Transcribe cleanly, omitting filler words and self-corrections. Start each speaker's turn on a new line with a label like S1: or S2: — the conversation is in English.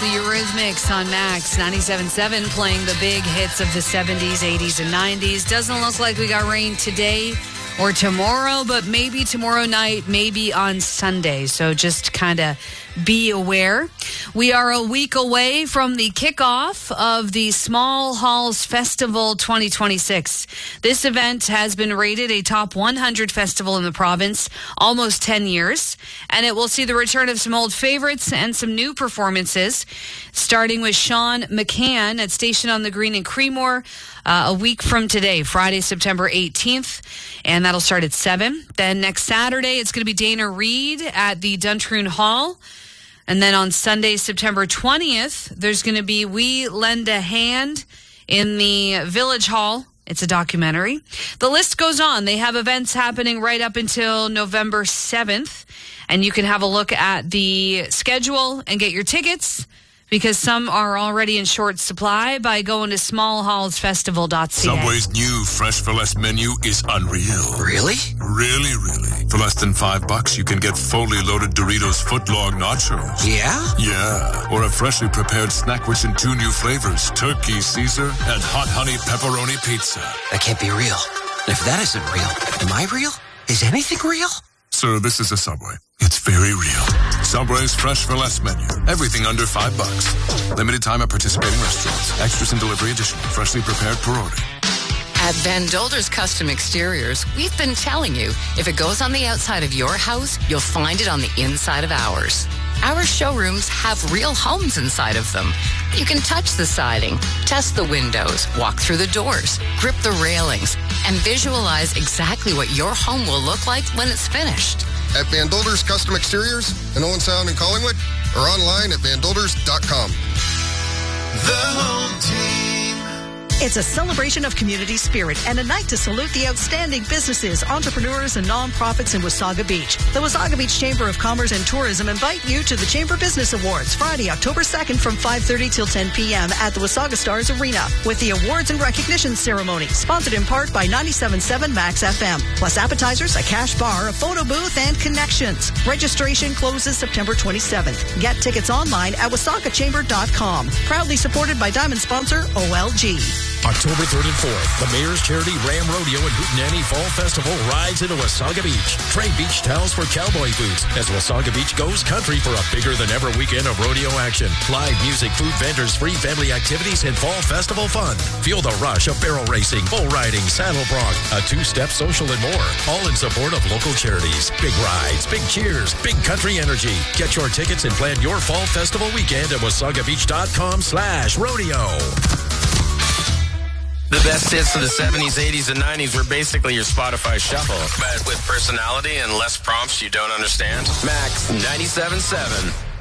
S1: the Eurythmics on Max 97.7, playing the big hits of the 70s, 80s, and 90s. Doesn't look like we got rain today or tomorrow, but maybe tomorrow night, maybe on Sunday. So just kind of be aware. We are a week away from the kickoff of the Small Halls Festival 2026. This event has been rated a top 100 festival in the province almost 10 years, and it will see the return of some old favorites and some new performances, starting with Sean McCann at Station on the Green in Creemore a week from today, Friday, September 18th, and that'll start at 7. Then next Saturday, it's going to be Dana Reed at the Duntroon Hall. And then on Sunday, September 20th, there's going to be We Lend a Hand in the Village Hall. It's a documentary. The list goes on. They have events happening right up until November 7th. And you can have a look at the schedule and get your tickets, because some are already in short supply, by going to smallhallsfestival.ca.
S2: Subway's new Fresh for Less menu is unreal.
S3: Really?
S2: Really, really. For less than $5, you can get fully loaded Doritos footlong nachos.
S3: Yeah?
S2: Yeah. Or a freshly prepared snack rich in 2 new flavors, Turkey Caesar and Hot Honey Pepperoni Pizza.
S3: That can't be real. If that isn't real, am I real? Is anything real?
S2: Sir, this is a Subway. It's very real. Subway's Fresh for Less menu. Everything under $5. Limited time at participating restaurants. Extras and delivery additional. Freshly prepared per order.
S4: At Van Dolder's Custom Exteriors, we've been telling you, if it goes on the outside of your house, you'll find it on the inside of ours. Our showrooms have real homes inside of them. You can touch the siding, test the windows, walk through the doors, grip the railings, and visualize exactly what your home will look like when it's finished.
S5: At Van Dolder's Custom Exteriors in Owen Sound and Collingwood, or online at vandolders.com.
S6: The home team.
S7: It's a celebration of community spirit and a night to salute the outstanding businesses, entrepreneurs, and nonprofits in Wasaga Beach. The Wasaga Beach Chamber of Commerce and Tourism invite you to the Chamber Business Awards, Friday, October 2nd from 5:30 till 10 p.m. at the Wasaga Stars Arena, with the awards and recognition ceremony, sponsored in part by 97.7 Max FM, plus appetizers, a cash bar, a photo booth, and connections. Registration closes September 27th. Get tickets online at wasagachamber.com. Proudly supported by Diamond sponsor OLG.
S8: October 3rd and 4th, the Mayor's Charity Ram Rodeo and Hootenanny Fall Festival rides into Wasaga Beach. Trade beach towels for cowboy boots as Wasaga Beach goes country for a bigger-than-ever weekend of rodeo action. Live music, food vendors, free family activities, and fall festival fun. Feel the rush of barrel racing, bull riding, saddle bronc, a 2-step social, and more. All in support of local charities. Big rides, big cheers, big country energy. Get your tickets and plan your fall festival weekend at wasagabeach.com/rodeo.
S9: The best hits of the 70s, 80s, and 90s were basically your Spotify shuffle, but with personality and less prompts you don't understand. Max 97.7.